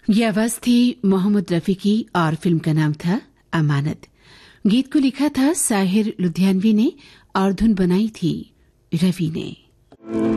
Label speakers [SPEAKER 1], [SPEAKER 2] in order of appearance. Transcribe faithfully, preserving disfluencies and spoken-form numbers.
[SPEAKER 1] ये आवाज थी मोहम्मद रफी की और फिल्म का नाम था अमानत। गीत को लिखा था साहिर लुधियानवी ने और धुन बनाई थी रवि ने।